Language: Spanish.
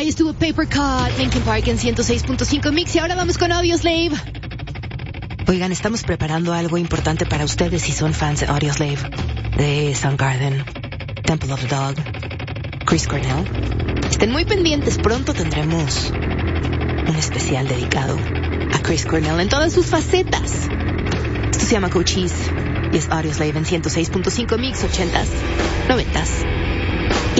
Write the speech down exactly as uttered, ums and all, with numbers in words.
Ahí estuvo Paper Cut, Linkin Park en ciento seis punto cinco Mix. Y ahora vamos con Audioslave. Oigan, estamos preparando algo importante para ustedes si son fans de Audioslave, de Soundgarden, Temple of the Dog, Chris Cornell. Estén muy pendientes, pronto tendremos un especial dedicado a Chris Cornell en todas sus facetas. Esto se llama Cochise y es Audioslave en ciento seis punto cinco Mix, ochentas, noventas.